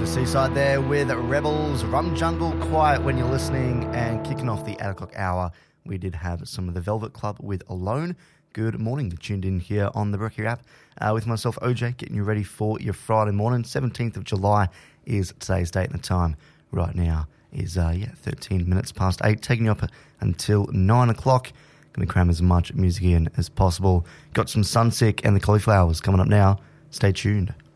Seaside there with Rebels, Rum Jungle, Quiet When You're Listening, and kicking off the 8 o'clock hour, we did have some of the Velvet Club with Alone. Good morning. You're tuned in here on the Brekkie app with myself, OJ, getting you ready for your Friday morning. 17th of July is today's date, and the time right now is 13 minutes past 8, taking you up until 9 o'clock. Going to cram as much music in as possible. Got some Sunsick and the Cauliflowers coming up now. Stay tuned.